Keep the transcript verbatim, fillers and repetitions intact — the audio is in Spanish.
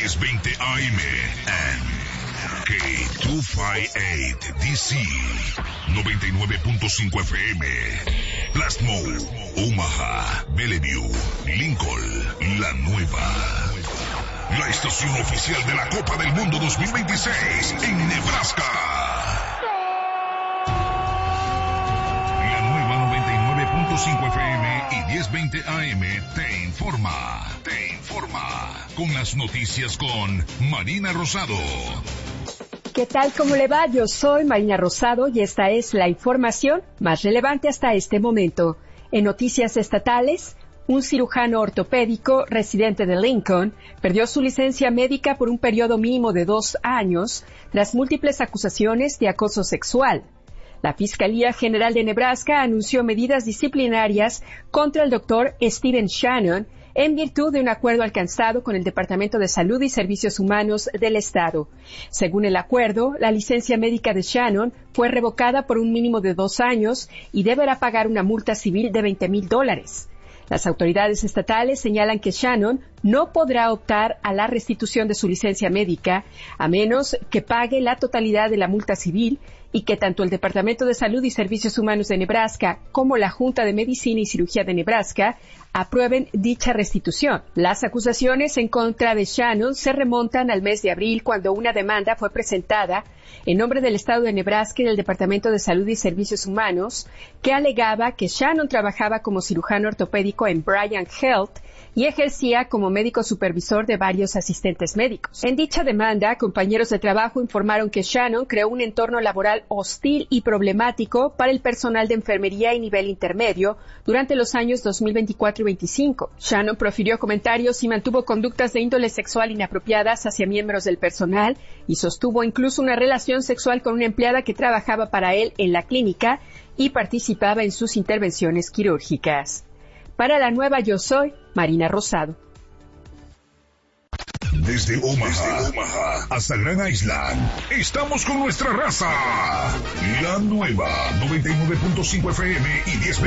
diez veinte A M and K doscientos cincuenta y ocho D C, noventa y nueve punto cinco F M, Plasmo, Omaha, Bellevue, Lincoln, La Nueva. La estación oficial de la Copa del Mundo dos mil veintiséis en Nebraska. La Nueva noventa y nueve punto cinco F M y diez veinte A M te informa. Te informa con las noticias con Marina Rosado. ¿Qué tal? ¿Cómo le va? Yo soy Marina Rosado y esta es la información más relevante hasta este momento. En noticias estatales, un cirujano ortopédico residente de Lincoln perdió su licencia médica por un periodo mínimo de dos años tras múltiples acusaciones de acoso sexual. La Fiscalía General de Nebraska anunció medidas disciplinarias contra el doctor Steven Shannon en virtud de un acuerdo alcanzado con el Departamento de Salud y Servicios Humanos del Estado. Según el acuerdo, la licencia médica de Shannon fue revocada por un mínimo de dos años y deberá pagar una multa civil de veinte mil dólares. Las autoridades estatales señalan que Shannon no podrá optar a la restitución de su licencia médica a menos que pague la totalidad de la multa civil y que tanto el Departamento de Salud y Servicios Humanos de Nebraska como la Junta de Medicina y Cirugía de Nebraska aprueben dicha restitución. Las acusaciones en contra de Shannon se remontan al mes de abril, cuando una demanda fue presentada en nombre del Estado de Nebraska y del Departamento de Salud y Servicios Humanos, que alegaba que Shannon trabajaba como cirujano ortopédico en Bryant Health y ejercía como médico supervisor de varios asistentes médicos. En dicha demanda, compañeros de trabajo informaron que Shannon creó un entorno laboral hostil y problemático para el personal de enfermería y nivel intermedio durante los años dos mil veinticuatro y veinticinco. Shannon profirió comentarios y mantuvo conductas de índole sexual inapropiadas hacia miembros del personal y sostuvo incluso una relación sexual con una empleada que trabajaba para él en la clínica y participaba en sus intervenciones quirúrgicas. Para La Nueva, yo soy Marina Rosado. Desde Omaha, Desde Omaha hasta Grand Island, estamos con nuestra raza. La Nueva noventa y nueve punto cinco F M y diez